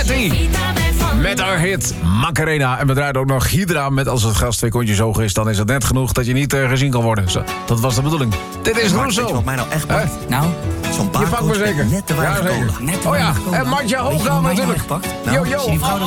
Betty. Met haar hit Macarena. En we draaien ook nog Hydra met als het gras 2 kontjes hoog is... dan is het net genoeg dat je niet gezien kan worden. Zo, dat was de bedoeling. Dit is Weet Russo. je wat mij nou echt pakt? Nou, Zo'n Je pakt me barcode zeker. net te weinig Ja, zeker. cola. net te Oh ja, weinig cola. en Martje Weet je Hoogkamer hoe mij nou natuurlijk. echt pakt? Nou, Yo, Als je die vrouw